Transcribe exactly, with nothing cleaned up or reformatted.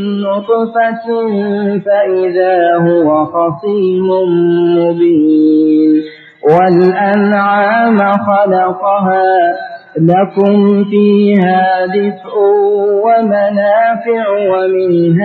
نطفة فإذا هو خصيم مبين والأنعام خلقها لكم فيها دفء ومنافع ومنها